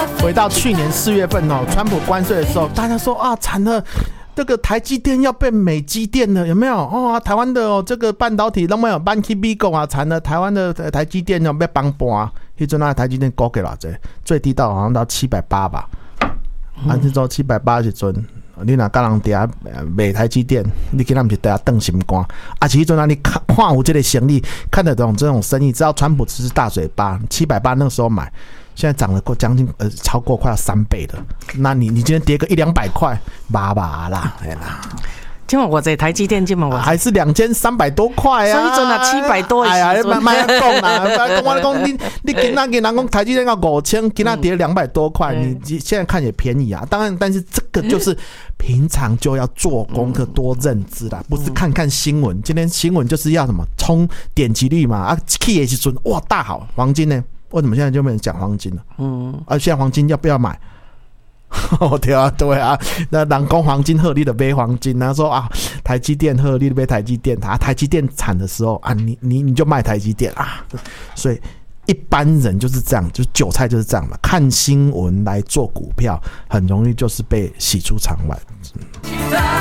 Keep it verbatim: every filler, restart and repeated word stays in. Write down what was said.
回到去年四月份哦，川普关税的时候，大家说啊，惨了。这个台积电要被美积电了，有没有？哦，台湾的、哦、这个半导体都没有搬去美国啊，惨了！台湾的台积电要被崩盘啊！那阵啊，台积电高给了这最低到好像到七百八吧，嗯、啊，这种七百八时阵，你若跟人伫遐卖台积电，你给他们就在遐瞪心肝啊！其实阵啊，你看看有这个生意，看得懂这种生意，知道川普只是大嘴巴，七百八那个时候买。现在涨了过将近呃超过快要三倍了，那你你今天跌个一两百块，麻麻啦，哎啦。 今晚我在台积电，今晚我还是两千三百多块啊， 所以真的七百多。 哎呀，慢慢讲啦，我讲你你今仔给人讲台积电要五千，今仔跌两百多块，嗯、你现在看也便宜啊。当然，但是这个就是平常就要做功课，多认知啦，不是看看新闻。今天新闻就是要什么冲点击率嘛啊 ，key 也是准哇大好，黄金呢？为什么现在就没人讲黄金了？嗯，而、啊、现在黄金要不要买？对啊，对啊，那人讲黄金鹤立的买黄金，然后说啊，台积电鹤立的买台积电，啊，台积电惨的时候啊，你你你就卖台积电啊，所以一般人就是这样，就是韭菜就是这样嘛，看新闻来做股票，很容易就是被洗出场外。